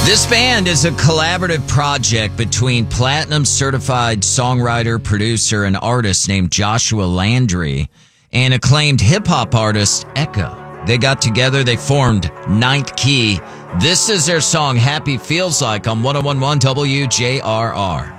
This band is a collaborative project between platinum certified songwriter, producer, and artist named Joshua Landry and acclaimed hip-hop artist Echo. They got together, they formed Ninth Key. This is their song Happy Feels Like on 101.1 WJRR.